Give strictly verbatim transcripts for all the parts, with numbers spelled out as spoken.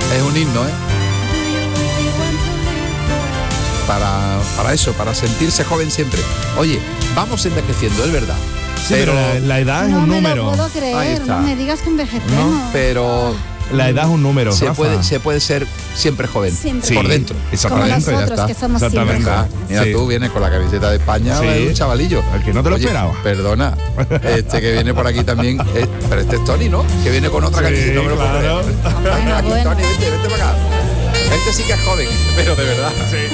Es un himno, ¿eh? Para, para eso, para sentirse joven siempre. Oye, vamos envejeciendo, es verdad. Sí, pero, pero la, la edad es no un me número. No puedo creer, no me digas que envejecemos. No, pero la edad es un número. Se Rafa. puede, se puede ser siempre joven. Siempre. Sí, por dentro. Como dentro, nosotros, ya está. que somos siempre jóvenes. Mira, Sí. tú vienes con la camiseta de España, Sí. un chavalillo. Al que no te lo Oye, esperaba. Perdona, este que viene por aquí también, eh, pero este es Tony, ¿no? Que viene con otra Sí, camiseta, no me lo puedo claro. creer. Bueno, Ven aquí, bueno. Tony, vente, vente para acá. Este sí que es joven, pero de verdad.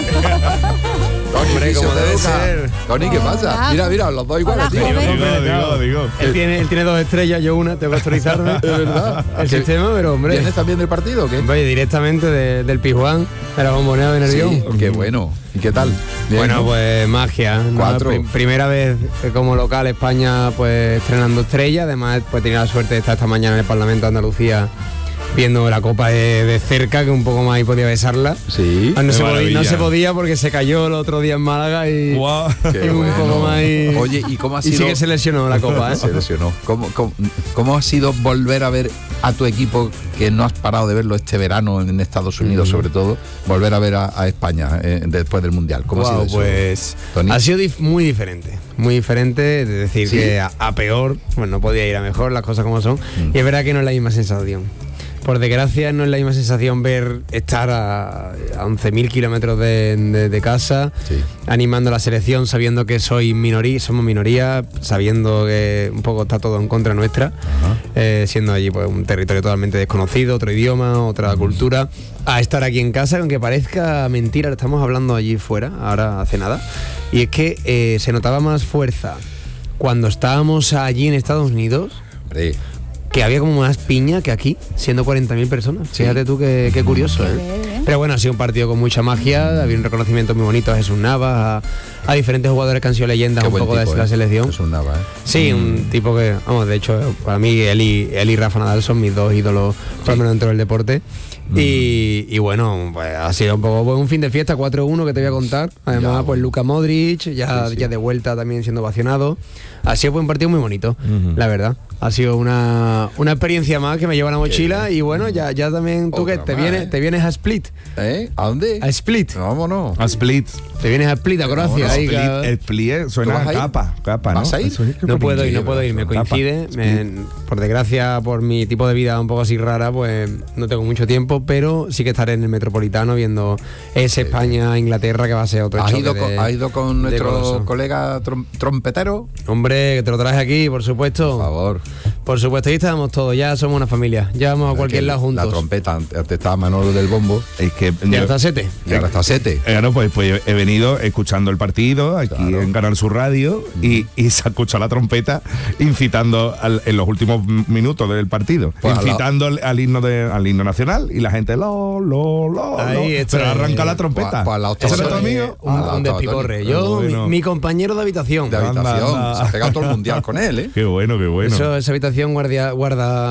Tony, Hombre, fisio, como te debe educa. ser. Tony, ¿qué pasa? Hola. Mira, mira, los dos iguales, Hola, tío. joven. Digo, digo, digo. Él tiene, él tiene dos estrellas, yo una, tengo que actualizarme. Es verdad. El sistema, pero hombre. ¿Vienes también del partido o qué? Voy directamente de- del Pijuán, de la Bombonera de Nervión. Sí, qué bueno. ¿Y qué tal? Bien, Bueno, ¿no? pues magia. ¿no? Cuatro. Pri- primera vez que como local España pues estrenando estrella. Además, pues tenía la suerte de estar esta mañana en el Parlamento de Andalucía viendo la copa de, de cerca, que un poco más ahí podía besarla. Sí. Ah, no, Qué se podía, maravilla. no se podía porque se cayó el otro día en Málaga y, Guau. Qué y un bueno. poco más y, Oye, ¿y cómo ha y sido? sí que se lesionó la copa, ¿eh? Se lesionó. ¿Cómo, cómo, cómo ha sido volver a ver a tu equipo, que no has parado de verlo este verano en Estados Unidos, Mm. sobre todo, volver a ver a, a España eh, después del Mundial? ¿Cómo ha Guau, sido eso? pues Tony? ha sido dif- muy diferente, muy diferente, es decir, ¿Sí? que a, a peor, bueno, no podía ir a mejor, las cosas como son, Mm. y es verdad que no es la misma sensación. Por desgracia no es la misma sensación ver estar a, a once mil kilómetros de, de- de casa, Sí. animando a la selección, sabiendo que soy minoría, somos minoría, sabiendo que un poco está todo en contra nuestra, eh, siendo allí pues un territorio totalmente desconocido, otro idioma, otra cultura, a estar aquí en casa, aunque parezca mentira, estamos hablando allí fuera, ahora hace nada, y es que eh, se notaba más fuerza cuando estábamos allí en Estados Unidos, Hombre, que había como más piña que aquí, siendo cuarenta mil personas. Sí. Fíjate tú qué, qué curioso, Qué ¿eh? bien, ¿eh? Pero bueno, ha sido un partido con mucha magia, había un reconocimiento muy bonito a Jesús Navas, a, a diferentes jugadores que han sido leyendas qué un buen poco tipo, de la ¿eh? selección. Es un Nava, ¿eh? Sí, un tipo que, vamos, de hecho, para mí él y, él y Rafa Nadal son mis dos ídolos, por lo menos dentro del deporte. Y, y bueno, pues ha sido un poco pues, un fin de fiesta, cuatro uno que te voy a contar. Además, Ya, pues Luka Modric, ya, Sí, sí. ya de vuelta también siendo vacionado. Ha sido pues, un partido muy bonito, la verdad. Ha sido una, una experiencia más que me lleva a la mochila. Y bueno, ya, ya también tú Otra que te más, vienes, ¿eh? te vienes a Split. ¿Eh? ¿A dónde? A Split. Vámonos. A Split. Te vienes a Split, a Croacia. no, ahí, Split, cada- el Split ¿Tú suena vas a a ir? capa, capa, ¿no? ¿Vas a ir? Eso es que No puedo ir, no sí, puedo ir, me capa. coincide. me- por desgracia, por mi tipo de vida un poco así rara, pues no tengo mucho tiempo, pero sí que estaré en el Metropolitano viendo ese España-Inglaterra que va a ser otro ¿Has choque ido, de- con, has ido con de nuestro coloso. colega trom- trompetero? Hombre, que te lo traes aquí, por supuesto. Por favor. Por supuesto, ahí estamos todos, ya somos una familia, ya vamos a cualquier Que lado juntos. La trompeta, antes estaba Manolo del bombo Es que Ya yo- está Sete. y ahora está Sete. Eh, no, pues, pues he venido escuchando el partido aquí Claro. en Canal Sur Radio y, y se ha escuchado la trompeta incitando al- en los últimos minutos del partido, Pues al incitando al, al himno de, al himno nacional y la gente lo lo lo, Ahí lo. está. Pero arranca la trompeta. Pues- pues al lado ¿Ese era tu Tony. amigo? Un, Ah, un la- despicorre. Tony. Yo, Bueno. mi, mi compañero de habitación. De habitación. Anda, anda. Se ha pegado todo el mundial con él, ¿eh? Qué bueno, qué bueno. Eso, esa habitación guardia, guarda